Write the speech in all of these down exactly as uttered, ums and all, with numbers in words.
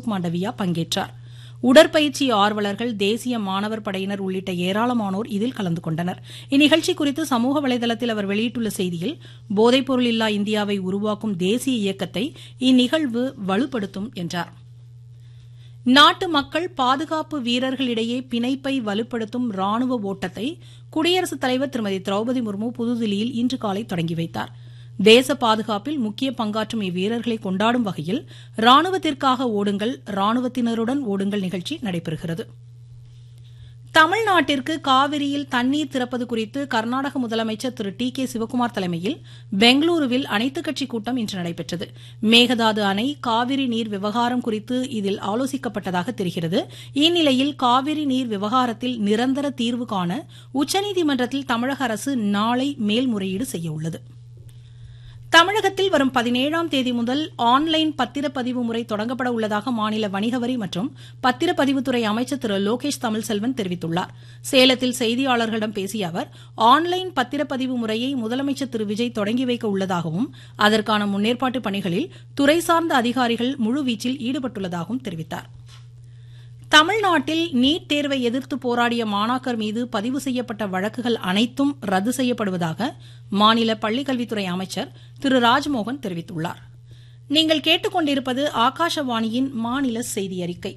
மன்சுக் மாண்டவியா பங்கேற்றார். உடற்பயிற்சி ஆர்வலர்கள், தேசிய மாணவர் படையினர் உள்ளிட்ட ஏராளமானோர் இதில் கலந்து கொண்டனர். இந்நிகழ்ச்சி குறித்து சமூக வலைதளத்தில் அவர் வெளியிட்டுள்ள செய்தியில், போதைப்பொருள் இல்லா இந்தியாவை உருவாக்கும் தேசிய இயக்கத்தை இந்நிகழ்வு வலுப்படுத்தும் என்றார். நாட்டு மக்கள் பாதுகாப்பு வீரர்களிடையே பிணைப்பை வலுப்படுத்தும் ராணுவ ஓட்டத்தை குடியரசுத் தலைவர் திருமதி திரௌபதி முர்மு புதுதில்லியில் இன்று காலை தொடங்கி வைத்தார். தேச பாதுகாப்பில் முக்கிய பங்காற்றும் இவ்வீரர்களை கொண்டாடும் வகையில் ராணுவத்திற்காக ஓடுங்கள், ராணுவத்தினருடன் ஓடுங்கள் நிகழ்ச்சி நடைபெறுகிறது. தமிழ்நாட்டிற்கு காவிரியில் தண்ணீர் திறப்பது குறித்து கர்நாடக முதலமைச்சர் திரு டி கே சிவக்குமார் தலைமையில் பெங்களூருவில் அனைத்துக் கட்சி கூட்டம் இன்று நடைபெற்றது. மேகதாது அணை, காவிரி நீர் விவகாரம் குறித்து இதில் ஆலோசிக்கப்பட்டதாக தெரிகிறது. இந்நிலையில் காவிரி நீர் விவகாரத்தில் நிரந்தர தீர்வு காண உச்சநீதிமன்றத்தில் தமிழக அரசு நாளை மேல்முறையீடு செய்யவுள்ளது. தமிழகத்தில் வரும் பதினேழாம் தேதி முதல் ஆன்லைன் பத்திரப்பதிவு முறை தொடங்கப்பட உள்ளதாக மாநில வணிக வரி மற்றும் பத்திரப்பதிவுத்துறை அமைச்சர் திரு லோகேஷ் தமிழ்செல்வன் தெரிவித்துள்ளார். சேலத்தில் செய்தியாளர்களிடம் பேசிய அவர், ஆன்லைன் பத்திரப்பதிவு முறையை முதலமைச்சர் திரு விஜய் தொடங்கி வைக்க உள்ளதாகவும் அதற்கான முன்னேற்பாட்டு பணிகளில் துறை சார்ந்த அதிகாரிகள் முழுவீச்சில் ஈடுபட்டுள்ளதாகவும் தெரிவித்தார். தமிழ்நாட்டில் நீட் தேர்வை எதிர்த்து போராடிய மாணாக்கர் மீது பதிவு செய்யப்பட்ட வழக்குகள் அனைத்தும் ரத்து செய்யப்படுவதாக மாநில பள்ளிக்கல்வித்துறை அமைச்சர் திரு ராஜ்மோகன் தெரிவித்துள்ளார். நீங்கள் கேட்டுக்கொண்டிருப்பது ஆகாஷவாணியின் மாநில செய்தி அறிக்கை.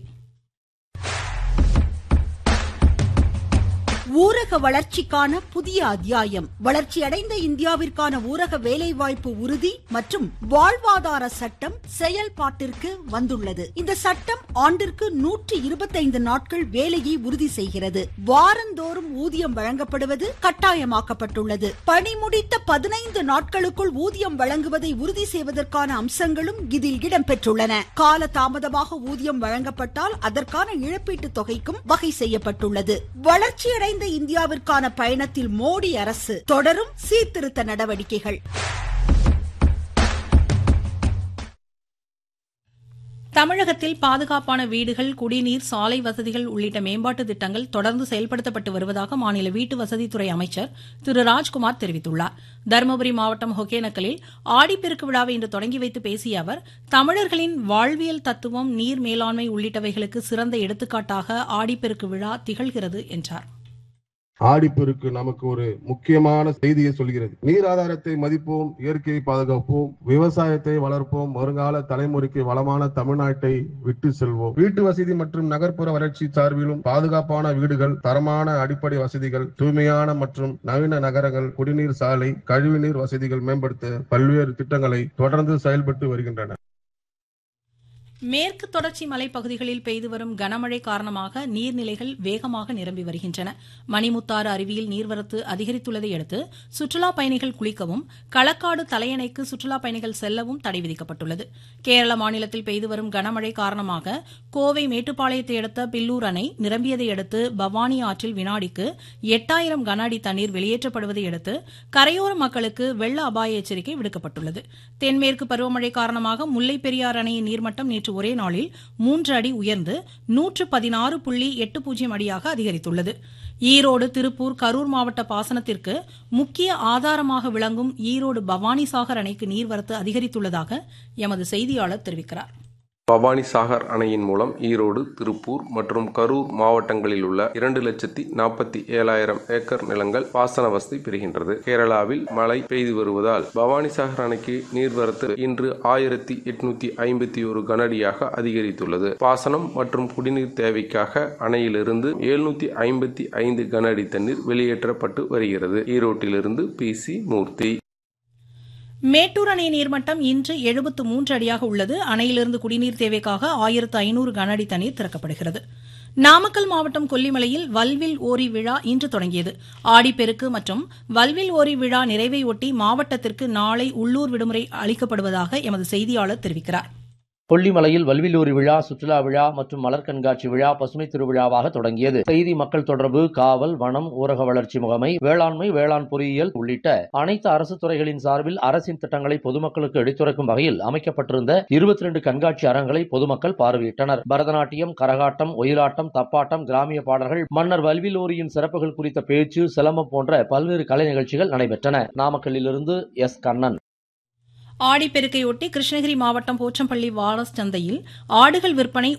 ஊரக வளர்ச்சிக்கான புதிய அத்தியாயம். வளர்ச்சியடைந்த இந்தியாவிற்கான ஊரக வேலைவாய்ப்பு உறுதி மற்றும் வாழ்வாதார சட்டம் செயல்பாட்டிற்கு வந்துள்ளது. இந்த சட்டம் ஆண்டிற்கு நூற்றி இருபத்தைந்து நாட்கள் வேலையை உறுதி செய்கிறது. வாரந்தோறும் ஊதியம் வழங்கப்படுவது கட்டாயமாக்கப்பட்டுள்ளது. பணி முடித்த பதினைந்து நாட்களுக்குள் ஊதியம் வழங்குவதை உறுதி செய்வதற்கான அம்சங்களும் இதில் இடம்பெற்றுள்ளன. கால தாமதமாக ஊதியம் வழங்கப்பட்டால் அதற்கான இழப்பீட்டுத் தொகைக்கும் வகை செய்யப்பட்டுள்ளது. வளர்ச்சியடைந்த இந்தியாவிற்கான பயணத்தில் மோடி அரசு தொடரும் சீர்திருத்த நடவடிக்கைகள். தமிழகத்தில் பாதுகாப்பான வீடுகள், குடிநீர், சாலை வசதிகள் உள்ளிட்ட மேம்பாட்டு திட்டங்கள் தொடர்ந்து செயல்படுத்தப்பட்டு வருவதாக மாநில வீட்டு வசதித்துறை அமைச்சர் திரு ராஜ்குமார் தெரிவித்துள்ளார். தருமபுரி மாவட்டம் ஒகேனக்கலில் ஆடிப்பெருக்கு விழாவை இன்று தொடங்கி வைத்து பேசிய அவர், தமிழர்களின் வாழ்வியல் தத்துவம், நீர் மேலாண்மை உள்ளிட்டவைகளுக்கு சிறந்த எடுத்துக்காட்டாக ஆடிப்பெருக்கு விழா திகழ்கிறது என்றார். ஆடிப்பெருக்கு நமக்கு ஒரு முக்கியமான செய்தியை சொல்கிறது. நீர் ஆதாரத்தை மதிப்போம், இயற்கையை பாதுகாப்போம், விவசாயத்தை வளர்ப்போம், வருங்கால தலைமுறைக்கு வளமான தமிழ்நாட்டை விட்டு செல்வோம். வீட்டு வசதி மற்றும் நகர்ப்புற வளர்ச்சி சார்பிலும் பாதுகாப்பான வீடுகள், தரமான அடிப்படை வசதிகள், தூய்மையான மற்றும் நவீன நகரங்கள், குடிநீர், சாலை, கழிவுநீர் வசதிகள் மேம்படுத்த பல்வேறு திட்டங்களை தொடர்ந்து செயல்பட்டு வருகின்றன. மேற்கு தொடர்ச்சி மலைப்பகுதிகளில் பெய்து வரும் கனமழை காரணமாக நீர்நிலைகள் வேகமாக நிரம்பி வருகின்றன. மணிமுத்தாறு அருவியில் நீர்வரத்து அதிகரித்துள்ளதை அடுத்து சுற்றுலா பயணிகள் குளிக்கவும், களக்காடு தலையணைக்கு சுற்றுலா பயணிகள் செல்லவும் தடை விதிக்கப்பட்டுள்ளது. கேரள மாநிலத்தில் பெய்து வரும் கனமழை காரணமாக கோவை மேட்டுப்பாளையத்தை அடுத்த பில்லூர் அணை நிரம்பியதை அடுத்து பவானி ஆற்றில் வினாடிக்கு எட்டாயிரம் கன அடி தண்ணீர் வெளியேற்றப்படுவதை அடுத்து கரையோர மக்களுக்கு வெள்ள அபாய எச்சரிக்கை விடுக்கப்பட்டுள்ளது. தென்மேற்கு பருவமழை காரணமாக முல்லைப் பெரியாறு அணையின் நீர்மட்டம் நேற்று ஒரே நாளில் மூன்று அடி உயர்ந்து நூற்று பதினாறு புள்ளி எட்டு பூஜ்ஜியம் அடியாக அதிகரித்துள்ளது. ஈரோடு, திருப்பூர், கரூர் மாவட்ட பாசனத்திற்கு முக்கிய ஆதாரமாக விளங்கும் ஈரோடு பவானிசாகர் அணைக்கு நீர்வரத்து அதிகரித்துள்ளதாக எமது செய்தியாளர் தெரிவிக்கிறார். பவானி சாகர் அணையின் மூலம் ஈரோடு, திருப்பூர் மற்றும் கரூர் மாவட்டங்களில் உள்ள இரண்டு லட்சத்தி நாற்பத்தி ஏழாயிரம் ஏக்கர் நிலங்கள் பாசன வசதி பெறுகின்றது. கேரளாவில் மழை பெய்து வருவதால் பவானி சாகர் அணைக்கு நீர்வரத்து இன்று ஆயிரத்தி எட்நூத்தி ஐம்பத்தி ஒரு கனஅடியாக அதிகரித்துள்ளது. பாசனம் மற்றும் குடிநீர் தேவைக்காக அணையிலிருந்து எழுநூத்தி ஐம்பத்தி ஐந்து கன அடி தண்ணீர் வெளியேற்றப்பட்டு வருகிறது. ஈரோட்டிலிருந்து பி சி மூர்த்தி. மேட்டூர் அணை நீர்மட்டம் இன்று எழுபத்து மூன்று அடியாக உள்ளது. அணையிலிருந்து குடிநீர் தேவைக்காக ஆயிரத்து ஐநூறு கன அடி தண்ணீர் திறக்கப்படுகிறது. நாமக்கல் மாவட்டம் கொல்லிமலையில் வல்வில் ஓரி விழா இன்று தொடங்கியது. ஆடிப்பெருக்கு மற்றும் வல்வில் ஓரி விழா நிறைவையொட்டி மாவட்டத்திற்கு நாளை உள்ளூர் விடுமுறை அளிக்கப்படுவதாக எமது செய்தியாளர் தெரிவிக்கிறார். கொல்லிமலையில் வல்விலூரி விழா, சுற்றுலா விழா மற்றும் மலர் கண்காட்சி விழா பசுமை திருவிழாவாக தொடங்கியது. செய்தி, மக்கள் தொடர்பு, காவல், வனம், ஊரக வளர்ச்சி முகமை, வேளாண்மை, வேளாண் பொறியியல் உள்ளிட்ட அனைத்து அரசு துறைகளின் சார்பில் அரசின் திட்டங்களை பொதுமக்களுக்கு எடுத்துரைக்கும் வகையில் அமைக்கப்பட்டிருந்த இருபத்தி இரண்டு கண்காட்சி அரங்களை பொதுமக்கள் பார்வையிட்டனர். பரதநாட்டியம், கரகாட்டம், ஒயிலாட்டம், தப்பாட்டம், கிராமிய பாடல்கள், மன்னர் வல்விலூரியின் சிறப்புகள் குறித்த பேச்சு, சிலம்பம் போன்ற பல்வேறு கலை நிகழ்ச்சிகள் நடைபெற்றன. நாமக்கல்லிலிருந்து எஸ் கண்ணன். ஆடிப்பெருக்கையொட்டி கிருஷ்ணகிரி மாவட்டம் போச்சம்பள்ளி வாரஸ் சந்தையில் ஆடுகள் விற்பனை